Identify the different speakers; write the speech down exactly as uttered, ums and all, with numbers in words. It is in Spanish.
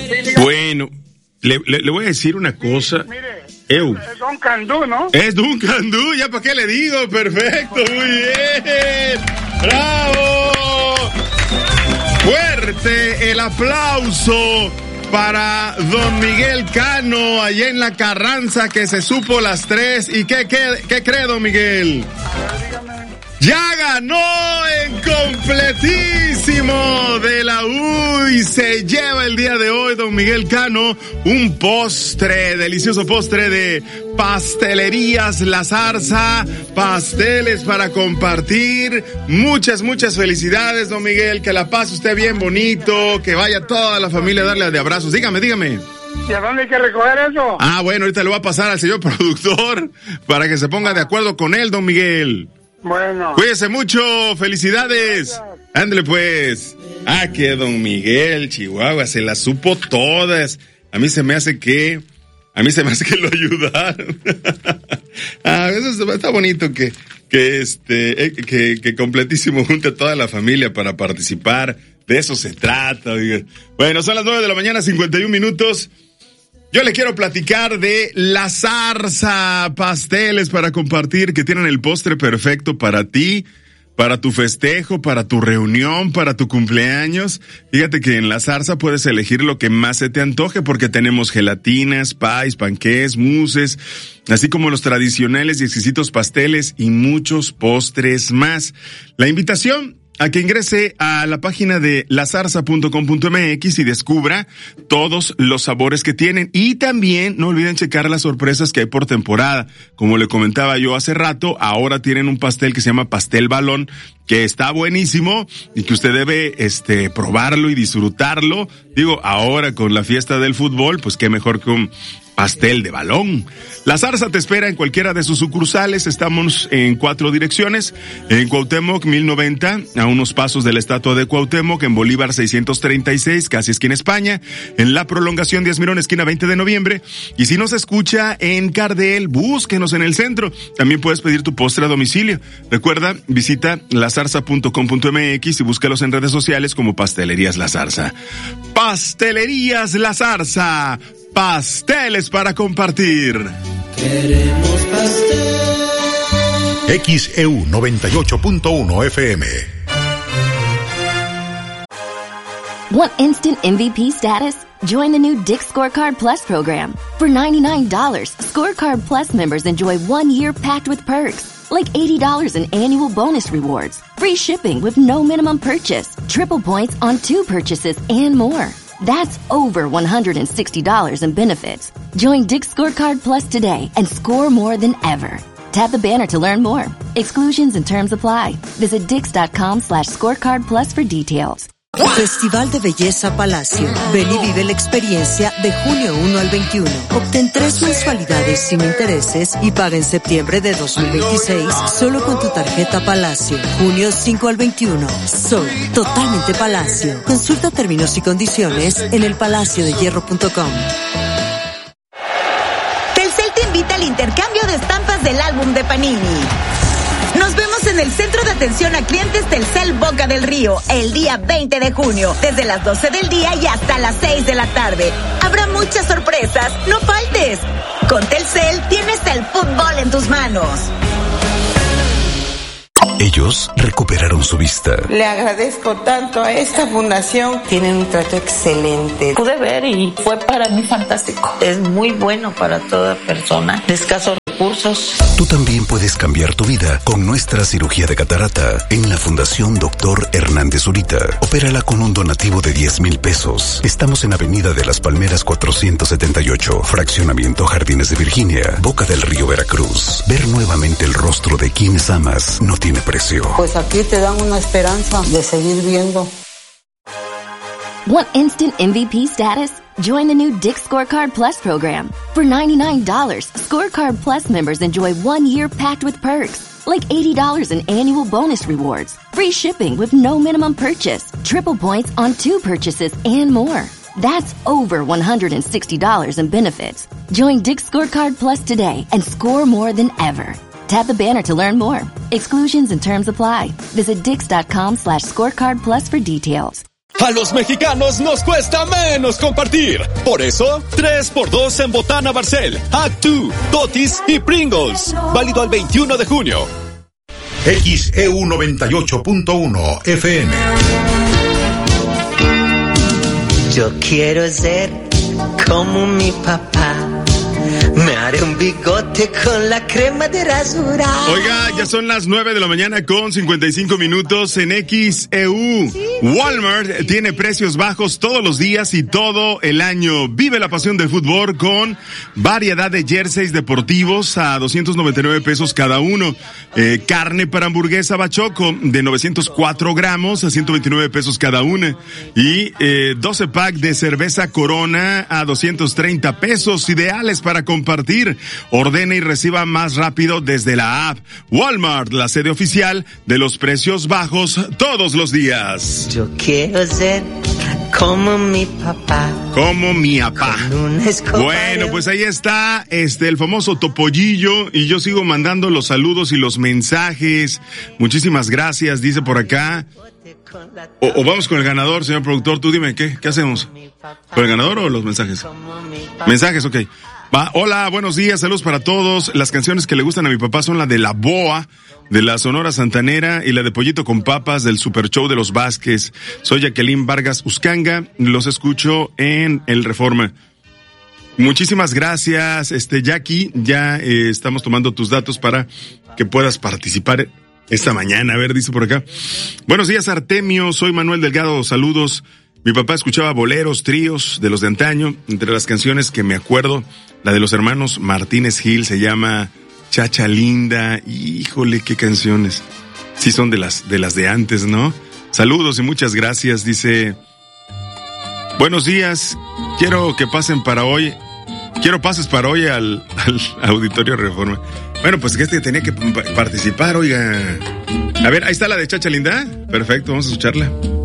Speaker 1: Bueno, le, le, le voy a decir una cosa.
Speaker 2: Mire,
Speaker 1: Eu.
Speaker 2: es Don Candú, ¿no?
Speaker 1: Es Don Candú, ya para qué le digo, perfecto, muy bien. ¡Bravo! Fuerte el aplauso para Don Miguel Cano, allá en la Carranza, que se supo las tres. ¿Y qué, qué, qué cree, Don Miguel? Ya ganó en completísimo de la U y se lleva el día de hoy, Don Miguel Cano, un postre, delicioso postre de Pastelerías La Zarza, pasteles para compartir. Muchas, muchas felicidades, Don Miguel, que la pase usted bien bonito, que vaya toda la familia a darle de abrazos. Dígame, dígame.
Speaker 2: ¿Y a dónde hay que recoger eso?
Speaker 1: Ah, bueno, ahorita le voy a pasar al señor productor para que se ponga de acuerdo con él, Don Miguel.
Speaker 2: Bueno.
Speaker 1: Cuídese mucho, felicidades. Gracias. Ándale pues. Ah, que Don Miguel, Chihuahua, se las supo todas. A mí se me hace que, a mí se me hace que lo ayudaron. Ah, eso está bonito que, que este, que, que completísimo junte a toda la familia para participar. De eso se trata. Bueno, son las nueve de la mañana, cincuenta y un minutos. Yo le quiero platicar de La Zarza, pasteles para compartir que tienen el postre perfecto para ti, para tu festejo, para tu reunión, para tu cumpleaños. Fíjate que en La Zarza puedes elegir lo que más se te antoje porque tenemos gelatinas, pies, panqués, mousses, así como los tradicionales y exquisitos pasteles y muchos postres más. La invitación a que ingrese a la página de la zarza punto com punto m x y descubra todos los sabores que tienen. Y también no olviden checar las sorpresas que hay por temporada. Como le comentaba yo hace rato, ahora tienen un pastel que se llama pastel balón, que está buenísimo y que usted debe este probarlo y disfrutarlo. Digo, ahora con la fiesta del fútbol, pues qué mejor que un pastel de balón. La Zarza te espera en cualquiera de sus sucursales. Estamos en cuatro direcciones. En Cuauhtémoc mil noventa, a unos pasos de la estatua de Cuauhtémoc. En Bolívar seiscientos treinta y seis, casi esquina España. En la Prolongación Díaz Mirón, esquina veinte de noviembre. Y si nos escucha en Cardel, búsquenos en el centro. También puedes pedir tu postre a domicilio. Recuerda, visita la zarza punto com punto m x y búscalos en redes sociales como Pastelerías La Zarza. Pastelerías La Zarza. Pasteles para compartir.
Speaker 3: Queremos pastel.
Speaker 4: X E U noventa y ocho punto uno F M.
Speaker 5: Want instant M V P status? Join the new Dick's Scorecard Plus program. For ninety-nine dollars, Scorecard Plus members enjoy one year packed with perks, like eighty dollars in annual bonus rewards, free shipping with no minimum purchase, triple points on two purchases, and more. That's over one hundred sixty dollars in benefits. Join Dick's Scorecard Plus today and score more than ever. Tap the banner to learn more. Exclusions and terms apply. Visit dix.com slash scorecard plus for details.
Speaker 6: Festival de Belleza Palacio. Ven y vive la experiencia de junio primero al veintiuno. Obtén tres mensualidades sin intereses y paga en septiembre de dos mil veintiséis solo con tu tarjeta Palacio. junio cinco al veintiuno. Soy totalmente Palacio. Consulta términos y condiciones en el palacio de hierro punto com.
Speaker 7: Telcel te invita al intercambio de estampas del álbum de Panini. Nos vemos en el Centro de Atención a Clientes Telcel Boca del Río el día veinte de junio, desde las doce del día y hasta las seis de la tarde. Habrá muchas sorpresas, no faltes. Con Telcel tienes el fútbol en tus manos.
Speaker 4: Ellos recuperaron su vista.
Speaker 8: Le agradezco tanto a esta fundación. Tienen un trato excelente.
Speaker 9: Pude ver y fue para mí fantástico. Es muy bueno para toda persona de escasos recursos.
Speaker 4: Tú también puedes cambiar tu vida con nuestra cirugía de catarata en la Fundación Doctor Hernández Zurita. Opérala con un donativo de diez mil pesos. Estamos en Avenida de las Palmeras cuatrocientos setenta y ocho, Fraccionamiento Jardines de Virginia, Boca del Río, Veracruz. Ver nuevamente el rostro de quienes amas no tiene precio.
Speaker 8: Pues aquí te dan una esperanza de seguir viendo.
Speaker 5: Want instant M V P status? Join the new Dick's Scorecard Plus program. For ninety-nine dollars, Scorecard Plus members enjoy one year packed with perks, like eighty dollars in annual bonus rewards, free shipping with no minimum purchase, triple points on two purchases, and more. That's over one hundred sixty dollars in benefits. Join Dick's Scorecard Plus today and score more than ever. Tap the banner to learn more. Exclusions and terms apply. Visit dix.com slash scorecard plus for details.
Speaker 10: A los mexicanos nos cuesta menos compartir. Por eso, tres por dos en Botana Barcel, Actu, Totis y Pringles. Válido al veintiuno de junio.
Speaker 11: X E U noventa y ocho punto uno F M.
Speaker 3: Yo quiero ser como mi papá. Me haré un bigote con la crema de rasurar.
Speaker 1: Oiga, ya son las nueve de la mañana con cincuenta y cinco minutos en X E U. ¿Sí? Walmart tiene precios bajos todos los días y todo el año. Vive la pasión del fútbol con variedad de jerseys deportivos a doscientos noventa y nueve pesos cada uno. Eh, carne para hamburguesa Bachoco de novecientos cuatro gramos a ciento veintinueve pesos cada una. Y eh, doce pack de cerveza Corona a doscientos treinta pesos, ideales para compartir. Ordene y reciba más rápido desde la app. Walmart, la sede oficial de los precios bajos todos los días.
Speaker 3: Yo quiero ser como mi papá.
Speaker 1: Como mi papá. Bueno, pues ahí está este el famoso Topollillo y yo sigo mandando los saludos y los mensajes. Muchísimas gracias, dice por acá. O, o vamos con el ganador, señor productor, tú dime, ¿qué? ¿Qué hacemos? ¿Con el ganador o los mensajes? Mensajes, ok. Va, hola, buenos días, saludos para todos. Las canciones que le gustan a mi papá son la de La Boa, de la Sonora Santanera, y la de Pollito con Papas, del Super Show de los Vázquez. Soy Jacqueline Vargas Uscanga, los escucho en El Reforma. Muchísimas gracias, este Jackie, ya eh, estamos tomando tus datos para que puedas participar esta mañana. A ver, dice por acá. Buenos días, Artemio, soy Manuel Delgado, saludos. Mi papá escuchaba boleros, tríos de los de antaño. Entre las canciones que me acuerdo, la de los hermanos Martínez Gil se llama Chacha Linda. Híjole, qué canciones. Sí son de las de las de antes, ¿no? Saludos y muchas gracias. Dice, buenos días, quiero que pasen para hoy, quiero pases para hoy al, al Auditorio Reforma. Bueno, pues que este tenía que participar, oiga. A ver, ahí está la de Chacha Linda. Perfecto, vamos a escucharla.